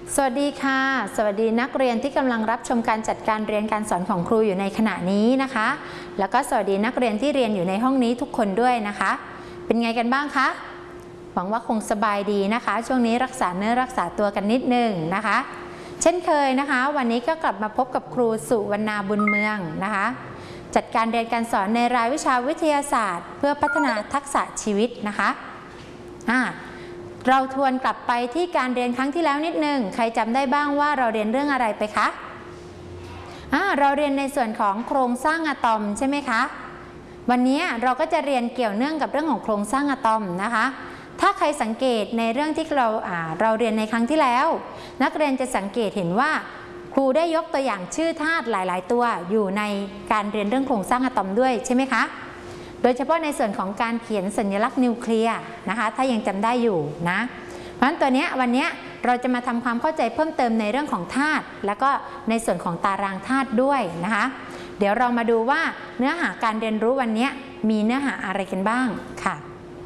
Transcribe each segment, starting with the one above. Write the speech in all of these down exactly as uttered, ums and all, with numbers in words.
สวัสดีค่ะสวัสดีนักเรียนที่กำลังรับชมการจัดการเรียนการสอนของครูอยู่ในขณะนี้นะคะแล้วก็สวัสดีนักเรียนที่เรียนอยู่ในห้องนี้ทุกคนด้วยนะคะเป็นไงกันบ้างคะหวังว่าคงสบายดีนะคะช่วงนี้รักษาเนื้อรักษาตัวกันนิดนึงนะคะเช่นเคยนะคะวันนี้ก็กลับมาพบกับครูสุวรรณาบุญเมืองนะคะจัดการเรียนการสอนในรายวิชาวิทยาศาสตร์เพื่อพัฒนาทักษะชีวิตนะคะอ่าเราทวนกลับไปที่การเรียนครั้งที่แล้วนิดนึงใครจำได้บ้างว่าเราเรียนเรื่องอะไรไปคะอ่าเราเรียนในส่วนของโครงสร้างอะตอมใช่ไหมคะวันนี้เราก็จะเรียนเกี่ยวเนื่องกับเรื่องของโครงสร้างอะตอมนะคะถ้าใครสังเกตในเรื่องที่เราอ่าเราเรียนในครั้งที่แล้วนักเรียนจะสังเกตเห็นว่าครูได้ยกตัวอย่างชื่อธาตุหลายๆตัวอยู่ในการเรียนเรื่องโครงสร้างอะตอมด้วยใช่ไหมคะโดยเฉพาะในส่วนของการเขียนสัญลักษณ์นิวเคลียร์นะคะถ้ายังจำได้อยู่นะเพราะฉะนั้นตัวนี้วันนี้เราจะมาทำความเข้าใจเพิ่มเติมในเรื่องของธาตุแล้วก็ในส่วนของตารางธาตุด้วยนะคะเดี๋ยวเรามาดูว่าเนื้อหาการเรียนรู้วันนี้มีเนื้อหาอะไรกันบ้างค่ะ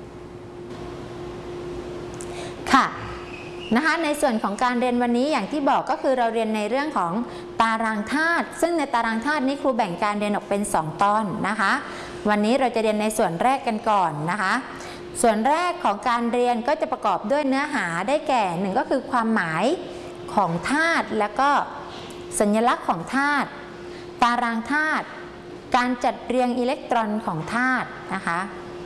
ค่ะนะคะในส่วนของการเรียนวันนี้อย่างที่บอกก็คือเราเรียนในเรื่องของตารางธาตุซึ่งในตารางธาตุนี้ครูแบ่งการเรียนออกเป็นสองตอนนะคะวันนี้เราจะเรียนในส่วนแรกกันก่อนนะคะส่วนแรกของการเรียนก็จะประกอบด้วยเนื้อหาได้แก่หนึ่งก็คือความหมายของธาตุแล้วก็สัญลักษณ์ของธาตุตารางธาตุการจัดเรียงอิเล็กตรอนของธาตุนะคะ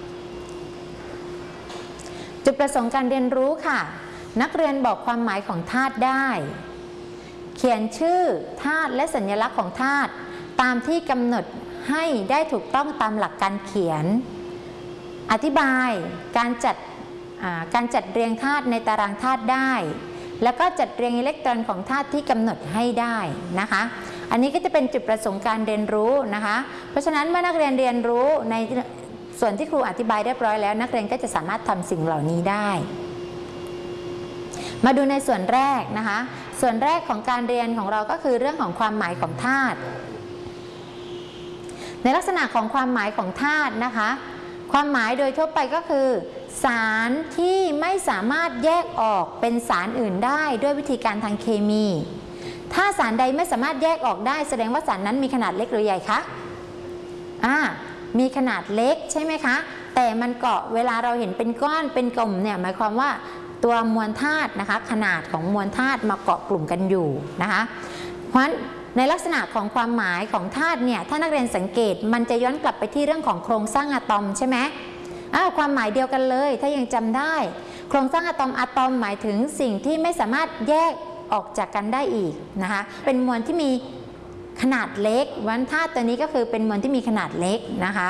จุดประสงค์การเรียนรู้ค่ะนักเรียนบอกความหมายของธาตุได้เขียนชื่อธาตุและสัญลักษณ์ของธาตุตามที่กำหนดให้ได้ถูกต้องตามหลักการเขียนอธิบายการจัดการจัดเรียงธาตุในตารางธาตุได้แล้วก็จัดเรียงอิเล็กตรอนของธาตุที่กำหนดให้ได้นะคะอันนี้ก็จะเป็นจุดประสงค์การเรียนรู้นะคะเพราะฉะนั้นเมื่อนักเรียนเรียนรู้ในส่วนที่ครูอธิบายเรียบร้อยแล้วนักเรียนก็จะสามารถทำสิ่งเหล่านี้ได้มาดูในส่วนแรกนะคะส่วนแรกของการเรียนของเราก็คือเรื่องของความหมายของธาตุในลักษณะของความหมายของธาตุนะคะความหมายโดยทั่วไปก็คือสารที่ไม่สามารถแยกออกเป็นสารอื่นได้ด้วยวิธีการทางเคมีถ้าสารใดไม่สามารถแยกออกได้แสดงว่าสารนั้นมีขนาดเล็กหรือใหญ่คะอ่ามีขนาดเล็กใช่ไหมคะแต่มันเกาะเวลาเราเห็นเป็นก้อนเป็นกลุ่มเนี่ยหมายความว่าตัวมวลธาตุนะคะขนาดของมวลธาตุมาเกาะกลุ่มกันอยู่นะคะเพราะฉะนั้นในลักษณะของความหมายของธาตุเนี่ยถ้านักเรียนสังเกตมันจะย้อนกลับไปที่เรื่องของโครงสร้างอะตอมใช่ไหมอ้าวความหมายเดียวกันเลยถ้ายังจำได้โครงสร้างอะตอมอะตอมหมายถึงสิ่งที่ไม่สามารถแยกออกจากกันได้อีกนะคะเป็นมวลที่มีขนาดเล็กวันธาตุตัวนี้ก็คือเป็นมวลที่มีขนาดเล็กนะคะ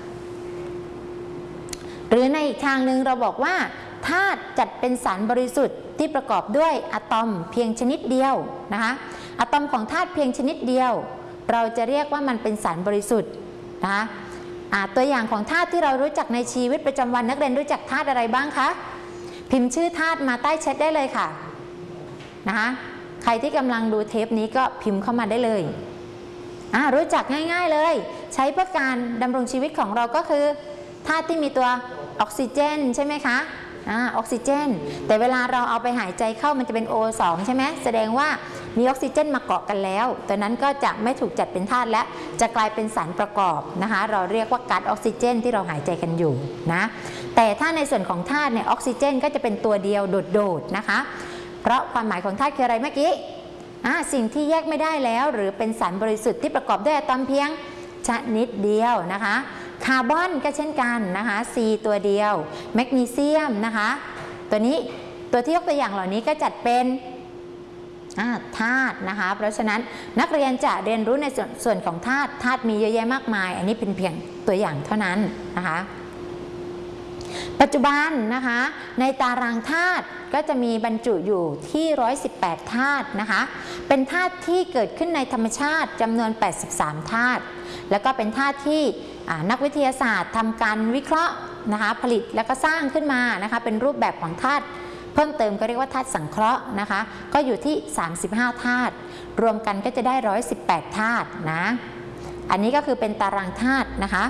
หรือในอีกทางหนึ่งเราบอกว่าธาตุจัดเป็นสารบริสุทธิ์ที่ประกอบด้วยอะตอมเพียงชนิดเดียวนะคะอะตอมของธาตุเพียงชนิดเดียวเราจะเรียกว่ามันเป็นสารบริสุทธิ์นะคะตัวอย่างของธาตุที่เรารู้จักในชีวิตประจำวันนักเรียนรู้จักธาตุอะไรบ้างคะพิมพ์ชื่อธาตุมาใต้แชทได้เลยค่ะนะคะใครที่กำลังดูเทปนี้ก็พิมพ์เข้ามาได้เลยรู้จักง่ายๆเลยใช้เพื่อการดำรงชีวิตของเราก็คือธาตุที่มีตัวออกซิเจนใช่ไหมคะออกซิเจนแต่เวลาเราเอาไปหายใจเข้ามันจะเป็น โอ สอง ใช่ไหมแสดงว่ามีออกซิเจนมาเกาะกันแล้วตัวนั้นก็จะไม่ถูกจัดเป็นธาตุและจะกลายเป็นสารประกอบนะคะเราเรียกว่าก๊าซออกซิเจนที่เราหายใจกันอยู่นะแต่ถ้าในส่วนของธาตุเนี่ยออกซิเจนก็จะเป็นตัวเดียวโดดๆนะคะเพราะความหมายของธาตุคืออะไรเมื่อกี้สิ่งที่แยกไม่ได้แล้วหรือเป็นสารบริสุทธิ์ที่ประกอบด้วยอะตอมเพียงชนิดเดียวนะคะคาร์บอนก็เช่นกันนะคะ C ตัวเดียวแมกนีเซียมนะคะตัวนี้ตัวที่ยกตัวอย่างเหล่านี้ก็จัดเป็นธาตุนะคะเพราะฉะนั้นนักเรียนจะเรียนรู้ในส่วนส่วนของธาตุธาตุมีเยอะแยะมากมายอันนี้เป็นเพียงตัวอย่างเท่านั้นนะคะปัจจุบันนะคะในตารางธาตุก็จะมีบรรจุอยู่ที่หนึ่งร้อยสิบแปดธาตุนะคะเป็นธาตุที่เกิดขึ้นในธรรมชาติจำนวนแปดสิบสามธาตุแล้วก็เป็นธาตุที่นักวิทยาศาสตร์ทำการวิเคราะห์นะคะผลิตแล้วก็สร้างขึ้นมานะคะเป็นรูปแบบของธาตุเพิ่มเติมก็เรียกว่าธาตุสังเคราะห์นะคะก็อยู่ที่สามสิบห้าธาตุรวมกันก็จะได้หนึ่งร้อยสิบแปดธาตุนะอันนี้ก็คือเป็นตารางธาตุนะคะ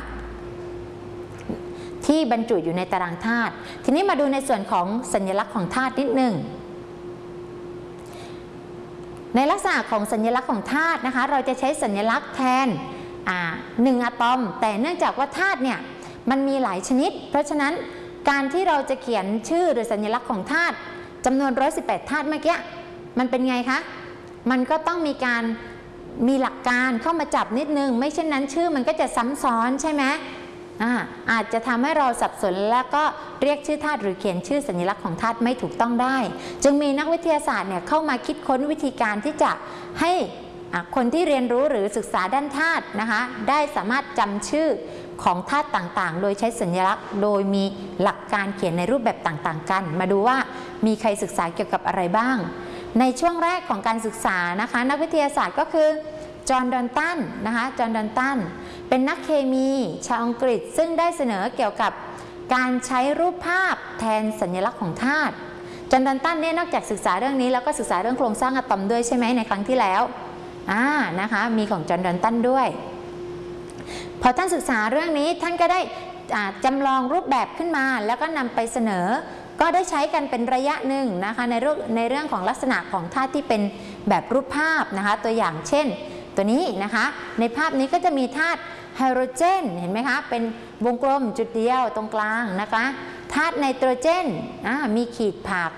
ที่บรรจุอยู่ในตารางธาตุทีนี้มาดูในส่วนของสัญลักษณ์ของธาตุนิดหนึ่งในลักษณะของสัญลักษณ์ของธาตุนะคะเราจะใช้สัญลักษณ์แทนหนึ่งอะตอมแต่เนื่องจากว่าธาตุเนี่ยมันมีหลายชนิดเพราะฉะนั้นการที่เราจะเขียนชื่อหรือสัญลักษณ์ของธาตุจำนวนหนึ่งร้อยสิบแปดธาตุเมื่อกี้มันเป็นไงคะมันก็ต้องมีการมีหลักการเข้ามาจับนิดนึงไม่เช่นนั้นชื่อมันก็จะซ้ำซ้อนใช่ไหมอาอาจจะทำให้เราสับสนแล้วก็เรียกชื่อธาตุหรือเขียนชื่อสัญลักษณ์ของธาตุไม่ถูกต้องได้จึงมีนักวิทยาศาสตร์เนี่ยเข้ามาคิดค้นวิธีการที่จะให้คนที่เรียนรู้หรือศึกษาด้านธาตุนะคะได้สามารถจำชื่อของธาตุต่างๆโดยใช้สัญลักษณ์โดยมีหลักการเขียนในรูปแบบต่างๆกันมาดูว่ามีใครศึกษาเกี่ยวกับอะไรบ้างในช่วงแรกของการศึกษานะคะนักวิทยาศาสตร์ก็คือจอห์น ดอนตันนะคะจอห์น ดอนตันเป็นนักเคมีชาวอังกฤษซึ่งได้เสนอเกี่ยวกับการใช้รูปภาพแทนสัญลักษณ์ของธาตุจอห์น ดอนตันเนี่ยนอกจากศึกษาเรื่องนี้แล้วก็ศึกษาเรื่องโครงสร้างอะตอมด้วยใช่ไหมในครั้งที่แล้วอ่านะคะมีของจอห์น ดอนตันด้วยพอท่านศึกษาเรื่องนี้ท่านก็ได้จำลองรูปแบบขึ้นมาแล้วก็นำไปเสนอก็ได้ใช้กันเป็นระยะหนึ่งนะคะในเรื่องในเรื่องของลักษณะของธาตุที่เป็นแบบรูปภาพนะคะตัวอย่างเช่นตัวนี้นะคะในภาพนี้ก็จะมีธาตุไฮโดรเจนเห็นไหมคะเป็นวงกลมจุดเดียวตรงกลางนะคะธาตุไนโตรเจนมีขีดผัก